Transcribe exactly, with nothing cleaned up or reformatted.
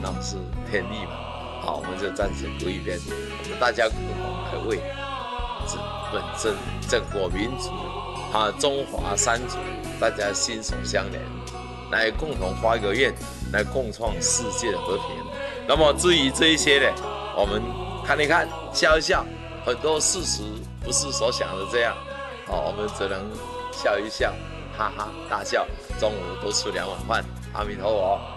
闹是天意嘛。好，我们就暂时搁一边，我们大家共同来为本真正国民族啊，中华三族大家心手相连，来共同发一个愿，来共创世界的和平。那么至于这一些呢，我们看一看，笑一笑，很多事实不是所想的这样，好，我们只能笑一笑，哈哈大笑。中午多吃两碗饭，阿弥陀佛。